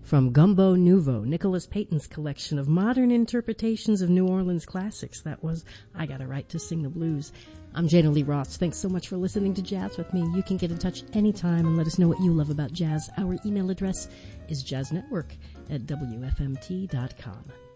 from Gumbo Nouveau, Nicholas Payton's collection of modern interpretations of New Orleans classics. That was I Got a Right to Sing the Blues. I'm Jana Lee Ross. Thanks so much for listening to Jazz with me. You can get in touch anytime and let us know what you love about jazz. Our email address is jazznetwork@wfmt.com.